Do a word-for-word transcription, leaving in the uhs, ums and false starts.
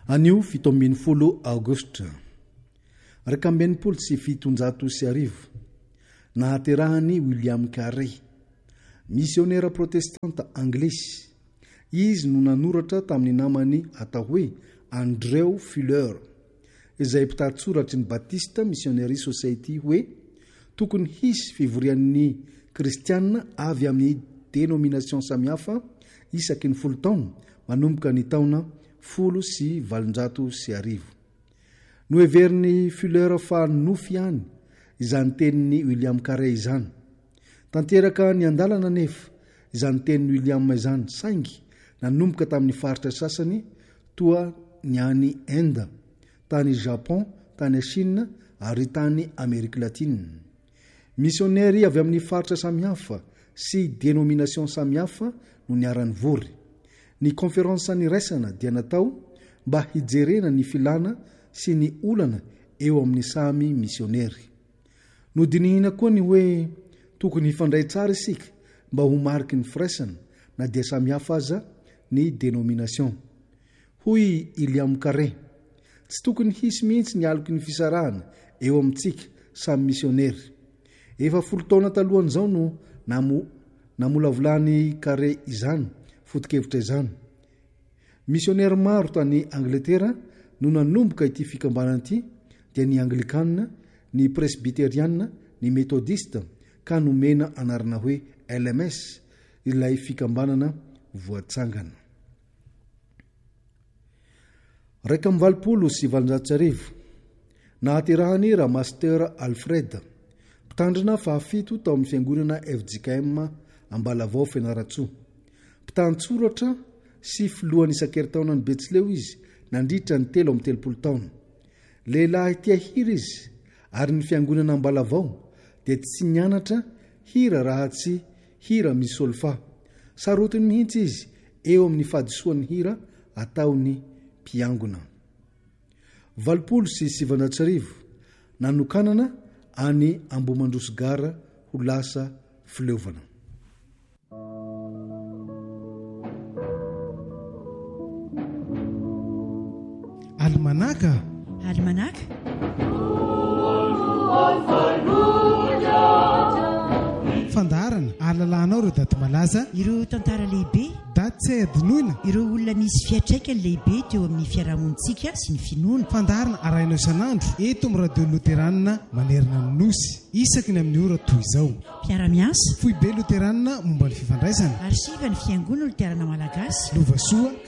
anio fito ambin'ny folo aogostra raika amben'nypolo sy fitonjato sy arivo nahaterahany William Carey, misionera protestanta anglisy. Izy no nanoratra tamin'ny namany atao hoe Andrew Fuller, izay mpitantsoratry ny Baptiste Missionary Society hoe tokony hisy fivorian'ny kristianina avy amin'ny dénomination samihafa isaky ny folo taona manomboka ny taona folo sy valonjato sy arivo. Noheverin'ny Fuller fa nofy ihany izany tenin'ny William Carey izany. Tanteraka ny andalana nefa izany tenin'ny William izany saingy nanomboka tamin'ny faritra sasany toa ny any Inde, tany Japon, tany Chine ary tany Amerika Latine. Misionnery avy amin'ny faritra samihafa sy dénomination samihafa no niarany vory. Ny konferensa niraisana dia natao mba hijerena ny filana sy ny olana eo amin'ny samy misionnery. Nodinihina koa ny hoe tokony hifandray tsara isika mba ho mariky ny firaisana na dia samihafa aza ny dénomination. Hoy William Carey, tsy tokony hisy mihitsy ny aloky ny fisarahana eo amintsika samy misionnery. Efa folo taona talohan'izao no namo namolavolany Carey izany foto-kevitra izany. Misionnery maro tany Angletera no nanomboka ity fikambanana ity, dia ny Anglikanina, ny Presbyterianina, ny Methodiste ka nomena anarana hoe L M S, ilay fikambanana voatsangana. Raika amvalopolo sy valonjato sy arivo nahaterahany raha Master Alfred, mpitandrina fahafito tao amin'ny fiangonana F J K M Ambalavao Fianaratsoa. Mpitantsoratra sy filohan'ny isan-keritaona ny Betsileo izy nandritra ny telo amin'ny telopolo taona. Lehilahy tia hira izy ary ny fiangonana Ambalavao dia tsy nianatra hira raha tsy hira misy solfa. Sarotiny mihitsy izy eo amin'ny fahadisoan'ny hira ataony mpiangona. Valopolo sy sivanjato sy arivo nanokanana any Ambomandrosogara ho lasa fileovana. Almanaka Almanaka fandarana alalanao ireo daty malaza, ireo tantara lehibe, daty tsy adinoina, ireo olona misy fiatraikany lehibe teo amin'ny fiarahamonitsika sy ny finoana. Fandarana arainao isan'andro eto amin'ny radio Luteranina manerana ny nosy isaky ny amin'ny ora toy izao. Mpiara-miasa Foibe Luteranina momba ny fifandraisana, arsiva ny fiangonana Luterana Malagasy, Lovasoa